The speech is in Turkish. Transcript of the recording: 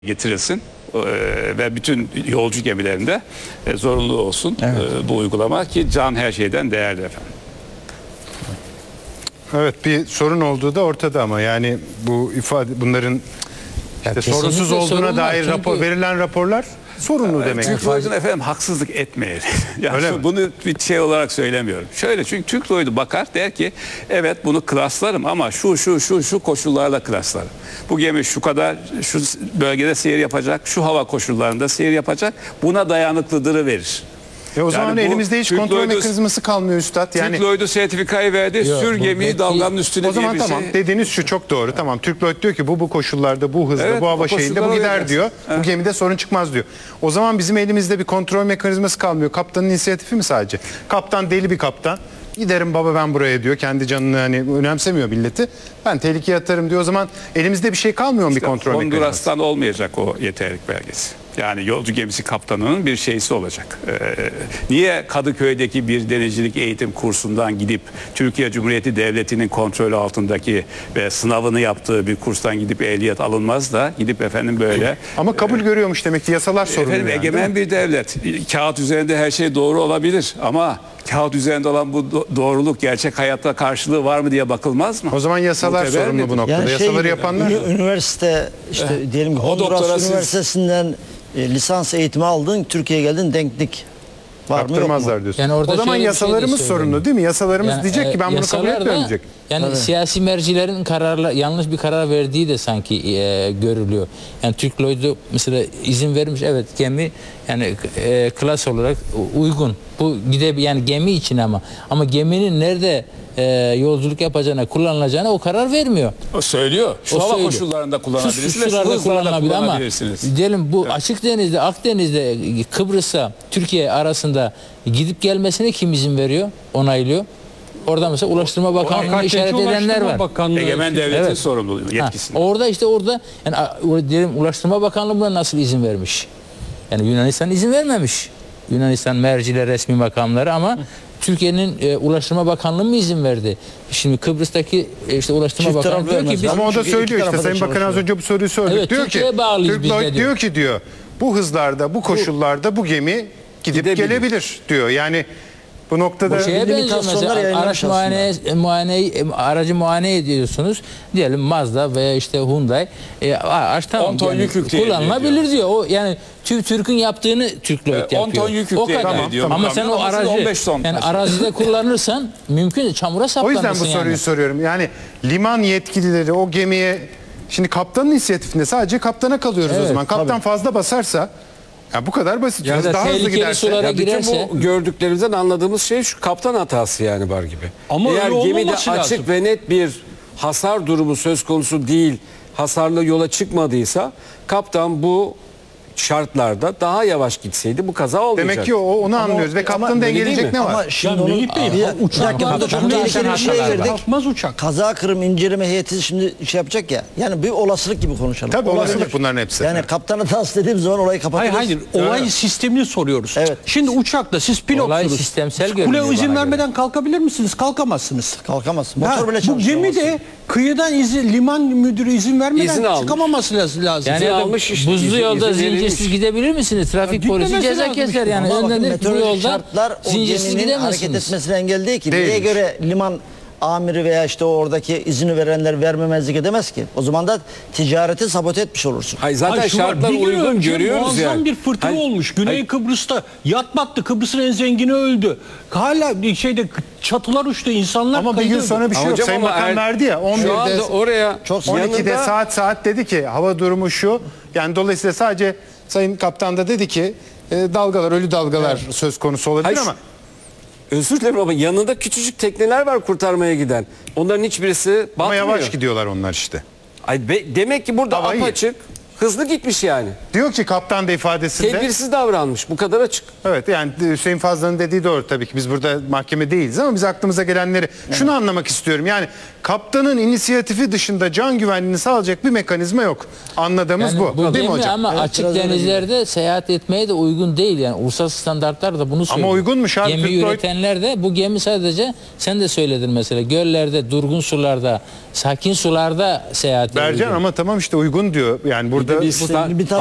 getirilsin ve bütün yolcu gemilerinde zorunlu olsun bu uygulama ki can her şeyden değerli efendim. Evet, bir sorun olduğu da ortada ama yani bu ifade bunların işte sorunsuz olduğuna dair verilen raporlar sorunlu demek. Türk Lloyd'un efendim haksızlık etmeyelim. Yani bunu bir şey olarak söylemiyorum. Şöyle, çünkü Türk Lloyd'u bakar der ki evet bunu klaslarım ama şu koşullarla klaslarım. Bu gemi şu kadar şu bölgede seyir yapacak, şu hava koşullarında seyir yapacak. Buna dayanıklılığını verir. O zaman yani elimizde hiç kontrol mekanizması kalmıyor üstad. Yani Türk Lloyd'u sertifikayı verdi. Sür gemiyi dalganın üstüne. O zaman tamam, dediğiniz şu çok doğru. Tamam, Türk Lloyd diyor ki bu koşullarda, bu hızda, bu hava şeyinde bu gider diyor. Bu gemide sorun çıkmaz diyor. O zaman bizim elimizde bir kontrol mekanizması kalmıyor. Kaptanın inisiyatifi mi sadece? Kaptan deli bir kaptan. Giderim baba ben buraya diyor. Kendi canını hani önemsemiyor milleti. Ben tehlikeye atarım diyor. O zaman elimizde bir şey kalmıyor mu, bir kontrol mekanizması? Honduras'tan olmayacak o yeterlik belgesi. Yani yolcu gemisi kaptanının bir şeysi olacak. Niye Kadıköy'deki bir denizcilik eğitim kursundan gidip Türkiye Cumhuriyeti Devleti'nin kontrolü altındaki ve sınavını yaptığı bir kurstan gidip ehliyet alınmaz da gidip efendim böyle... Ama kabul görüyormuş demek ki, yasalar sorumlu. Efendim yani, egemen bir devlet. Kağıt üzerinde her şey doğru olabilir ama kağıt üzerinde olan bu doğruluk gerçek hayatta karşılığı var mı diye bakılmaz mı? O zaman yasalar sorumlu bu noktada. Yani yasaları yapanlar üniversite işte diyelim ki Honduras Üniversitesi'nden lisans eğitimi aldın, Türkiye'ye geldin, denklik var mı yok mu? Diyorsun. Yani o zaman yasalarımız sorunlu değil mi? Yasalarımız yani, diyecek ki ben bunu kabul etmiyorum diyecek. Yani siyasi mercilerin yanlış bir karar verdiği de sanki görülüyor. Yani Türk Lloyd'u mesela izin vermiş, evet gemi yani klas olarak uygun. Bu yani gemi için ama geminin nerede yolculuk yapacağına, kullanılacağına o karar vermiyor. O söylüyor. Şu hava koşullarında kullanabilirsiniz. Şu hızlarda kullanabilirsiniz. Ama diyelim bu açık denizde, Akdeniz'de, Kıbrıs'a, Türkiye arasında gidip gelmesine kim izin veriyor, onaylıyor? Orada mesela Ulaştırma Bakanlığı'nı işaret edenler var. Egemen devletin sorumluluğu, yetkisini. Orada yani diyelim Ulaştırma Bakanlığı buna nasıl izin vermiş? Yani Yunanistan izin vermemiş. Yunanistan merciler, resmi makamları ama Türkiye'nin Ulaştırma Bakanlığı mı izin verdi? Şimdi Kıbrıs'taki işte Ulaştırma Bakanlığı diyor ki biz... Ama o da söylüyor işte, Sayın Bakan az önce bu soruyu sorduk. Evet, diyor ki Türk Lloyd diyor ki bu hızlarda, bu koşullarda bu gemi gidip gelebilir diyor. Yani bu noktada araç aracı muayene ediyorsunuz. Diyelim Mazda veya işte Hyundai araç tamam kullanılabilir diyor. O yani TÜRK'ün yaptığını Türk Lloyd yapıyor. 10 ton yük yükleyemiyor. Ama sen o aracı yani arazide kullanırsan mümkün çamura saplanırsın. O yüzden bu soruyu soruyorum. Yani liman yetkilileri o gemiye, şimdi kaptanın inisiyatifinde sadece kaptana kalıyoruz o zaman. Kaptan fazla basarsa ya bu kadar basit. Ya daha hızlı giderse. Ya bütün bu gördüklerimizden anladığımız şey şu: kaptan hatası yani bar gibi. Ama eğer gemide açık ve net bir hasar durumu söz konusu değil, hasarlı yola çıkmadıysa kaptan bu şartlarda daha yavaş gitseydi bu kaza olmayacak. Demek ki onu anlıyoruz ve kaptanı dengeleyecek ne var? Ama şimdi uçaklarda çok tehlikeli bir şey verdik. Kaza kırım inceleme heyeti şimdi şey yapacak ya. Yani bir olasılık gibi konuşalım. Tabii olasılık bunların hepsi. Yani kaptanı dans dediğim zaman olayı kapatırız. Hayır, olay sistemini soruyoruz. Evet. Şimdi uçakta siz pilotsunuz. Olay sistemsel görünüyor. Kule izin vermeden kalkabilir misiniz? Kalkamazsınız. Kalkamaz. Motor bile bu gemi de kıyıdan liman müdürü izin vermeden çıkamaması lazım. Yani buzlu yolda zincirsiz gidebilir misiniz? Trafik polisi ceza keser yani. Bu yolda o geminin hareket etmesine engel değil ki. Neye göre liman amiri veya işte oradaki izni verenler vermemezlik edemez ki? O zaman da ticareti sabote etmiş olursun. Hayır, zaten şartlar uygun görüyoruz muazzam yani. Bir fırtına olmuş. Güney Kıbrıs'ta yat battı. Kıbrıs'ın en zengini öldü. Hala çatılar uçtu. İnsanlar ama bir gün sonra bir şey yok. Sayın Bakan verdi ya. 11'de oraya 12'de saat dedi ki hava durumu şu. Yani dolayısıyla sadece Sayın Kaptan da dedi ki dalgalar, ölü dalgalar söz konusu olabilir ama özür dilerim ama yanında küçücük tekneler var kurtarmaya giden. Onların hiçbirisi batmıyor. Ama yavaş gidiyorlar onlar işte. Demek ki burada apaçık, hızlı gitmiş yani. Diyor ki kaptan da ifadesinde. Tedbirsiz davranmış, bu kadar açık. Evet, yani Hüseyin Fazla'nın dediği doğru tabii ki. Biz burada mahkeme değiliz ama biz aklımıza gelenleri şunu anlamak istiyorum. Yani kaptanın inisiyatifi dışında can güvenliğini sağlayacak bir mekanizma yok. Anladığımız yani bu. Değil mi hocam? Ama açık denizlerde seyahat etmeye de uygun değil. Yani uluslararası standartlar da bunu söylüyor. Ama uygunmuş abi. Gemi üretenler de bu gemi sadece sen de söyledin mesela göllerde, durgun sularda, sakin sularda seyahat ediyor. Bercan ama tamam işte uygun diyor. Yani burada bir